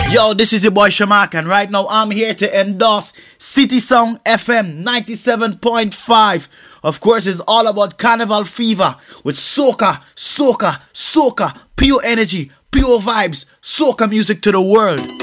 Yo, this is your boy Shamak, and right now I'm here to endorse City Song FM 97.5. Of course, it's all about Carnival Fever with soca, soca, soca, pure energy, pure vibes, soca music to the world.